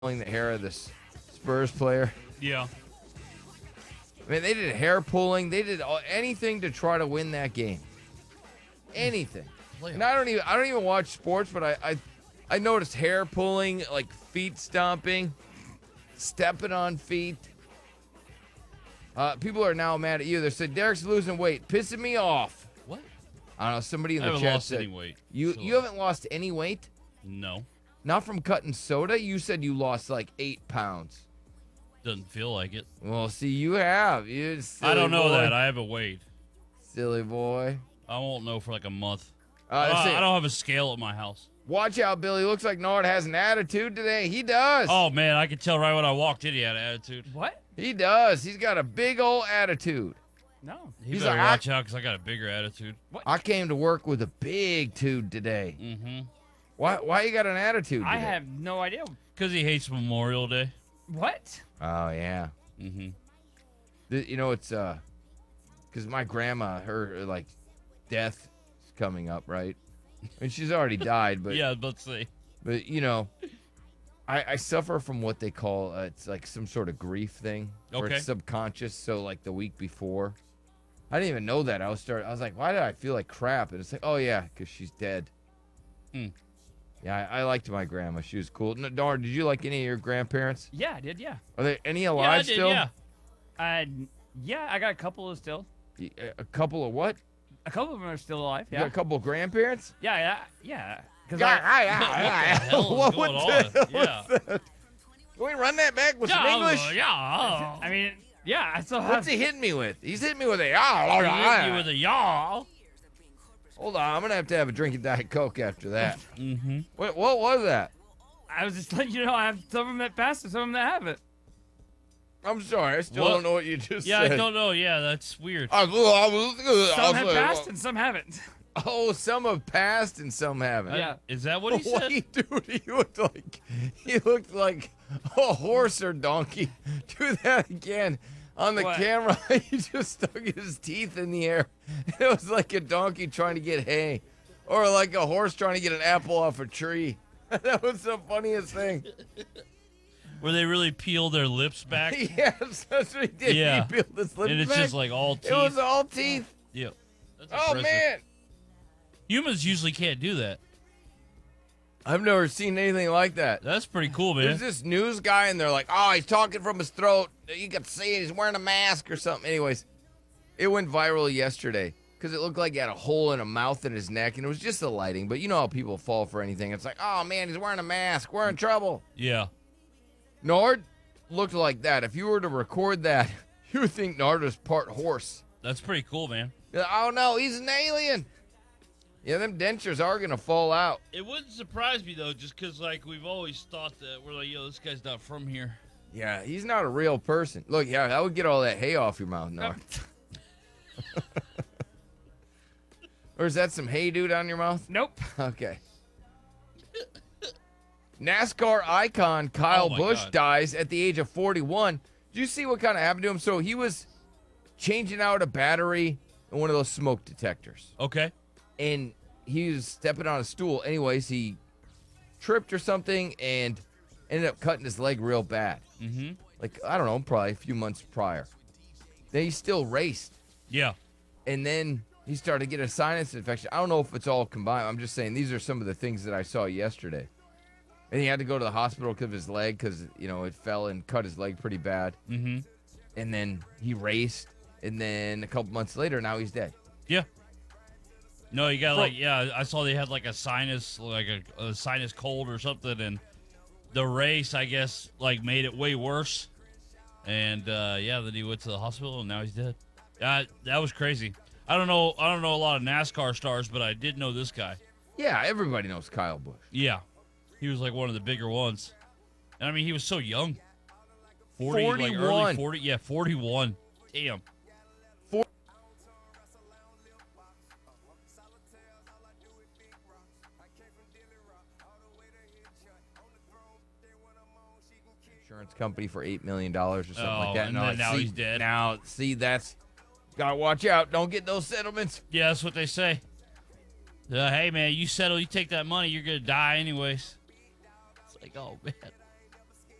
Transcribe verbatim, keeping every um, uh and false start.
pulling the hair of this Spurs player. Yeah. I mean, they did hair pulling. They did all, anything to try to win that game. Anything. And I don't even I don't even watch sports, but I I, I noticed hair pulling, like feet stomping, stepping on feet. Uh, people are now mad at you. They said Derek's losing weight, pissing me off. What? I don't know. Somebody in I the haven't chat lost said any weight. you so- you haven't lost any weight. No. Not from cutting soda. You said you lost like eight pounds. Doesn't feel like it. Well, see, you have. You silly I don't know boy. that. I haven't weighed. Silly boy. I won't know for like a month. Uh, I, let's see. I don't have a scale at my house. Watch out, Billy. Looks like Nard has an attitude today. He does. Oh, man. I could tell right when I walked in he had an attitude. What? He does. He's got a big old attitude. No. He He's better like, I- watch out because I got a bigger attitude. I came to work with a big tude today. Mm-hmm. Why Why you got an attitude I today? have no idea. Because he hates Memorial Day. What? Oh, yeah. Mm-hmm. Th- You know, it's, uh, because my grandma, her, her, like, death is coming up, right? And she's already died, but, Yeah, let's see. but you know, I, I suffer from what they call, uh, it's like some sort of grief thing. Where Okay. it's subconscious, so, like, the week before. I didn't even know that. I was start. I was like, why did I feel like crap? And it's like, oh, yeah, because she's dead. Hmm. Yeah, I, I liked my grandma. She was cool. N- Darn, did you like any of your grandparents? Yeah, I did. Yeah. Are there any Yeah, I alive did, still? yeah. Uh, yeah, I got a couple of still. Y- A couple of what? A couple of them are still alive. You Yeah. got a couple of grandparents? Yeah, yeah, yeah. Because Yeah, I, yeah, What the yeah. hell is What going was on? that? What Yeah. was that? Can we run that back with some Yeah, English? yeah. I mean, yeah, I still have. What's he hitting me with? He's hitting me with a He yeah. hit you with a yaw. Hold on, I'm gonna have to have a drink of Diet Coke after that. Mm-hmm. What, what was that? I was just letting you know I have some of them that passed and some of them that haven't. I'm sorry, I still What? don't know what you just Yeah, said. I don't know. Yeah, that's weird. I was- Some have passed and some haven't. Oh, some have passed and some haven't. Yeah. Is that what he said? Wait, dude, he looked like he looked like a horse or donkey. Do that again on the What? camera. He just stuck his teeth in the air. It was like a donkey trying to get hay, or like a horse trying to get an apple off a tree. That was the funniest thing. Where they really peel their lips back? Yes, that's what he did. Yeah. He peeled his lips And it's back. just like all teeth. It was all teeth. Yeah. That's Oh impressive. man, Humans usually can't do that. I've never seen anything like that. That's pretty cool, man. There's this news guy, and they're like, oh, he's talking from his throat. You can see it. He's wearing a mask or something. Anyways, it went viral yesterday because it looked like he had a hole in a mouth in his neck, and it was just the lighting. But you know how people fall for anything. It's like, oh, man, he's wearing a mask. We're in trouble. Yeah. Nard looked like that. If you were to record that, you would think Nard was part horse. That's pretty cool, man. You're like, oh, no, he's an alien. Yeah, them dentures are going to fall out. It wouldn't surprise me, though, just because, like, we've always thought that we're like, yo, this guy's not from here. Yeah, he's not a real person. Look, yeah, that would get all that hay off your mouth, Nard. Or is that some hay dude on your mouth? Nope. Okay. NASCAR icon Kyle Oh my Busch God. dies at the age of forty-one. Did you see what kind of happened to him? So he was changing out a battery in one of those smoke detectors. Okay. And he was stepping on a stool. Anyways, he tripped or something and ended up cutting his leg real bad. Mm-hmm. Like, I don't know, probably a few months prior. Then he still raced. Yeah. And then he started to get a sinus infection. I don't know if it's all combined. I'm just saying these are some of the things that I saw yesterday. And he had to go to the hospital because of his leg because, you know, it fell and cut his leg pretty bad. Mm-hmm. And then he raced. And then a couple months later, now he's dead. Yeah. No, you got Bro- like, yeah, I saw they had like a sinus, like a, a sinus cold or something, and the race, I guess, like made it way worse. And uh, yeah, then he went to the hospital and now he's dead. Uh, that was crazy. I don't know, I don't know a lot of NASCAR stars, but I did know this guy. Yeah, everybody knows Kyle Busch. Yeah, he was like one of the bigger ones. And I mean, he was so young. forty, like early forty-one. forty, yeah, forty-one. Damn. Insurance company for eight million dollars or something Oh, like that. and No, then now see, he's dead. Now, see, that's... Gotta watch out. Don't get those settlements. Yeah, that's what they say. Uh, hey, man, you settle, you take that money, you're going to die anyways. It's like, oh, man.